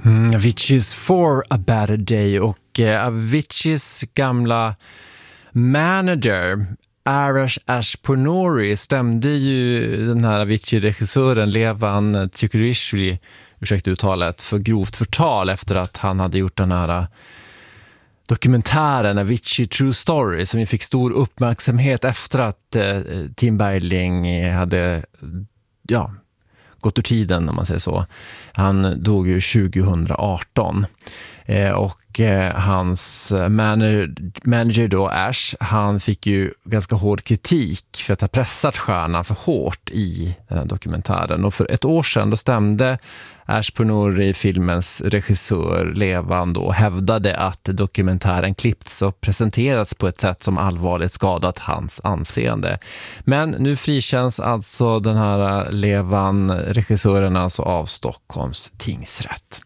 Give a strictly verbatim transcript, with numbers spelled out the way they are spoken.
Mm, Avicii's For a Better Day, och eh, Aviciis gamla manager Arash Ashpornouri stämde ju den här Avicii-regissören Levan Tsykurishvili, ursäkta uttalet, för grovt förtal efter att han hade gjort den här dokumentären Avicii True Story, som ju fick stor uppmärksamhet efter att eh, Tim Bergling hade ja, gått ur tiden, om man säger så. Han dog ju tjugohundraarton eh, och eh, hans manager, manager då, Ash, han fick ju ganska hård kritik för att ha pressat stjärnan för hårt i den här dokumentären. Och för ett år sedan då stämde Ashpornouri, filmens regissör Levan, då hävdade att dokumentären klippts och presenterats på ett sätt som allvarligt skadat hans anseende. Men nu frikänns alltså den här Levan, regissören, alltså av Stockholms tingsrätt.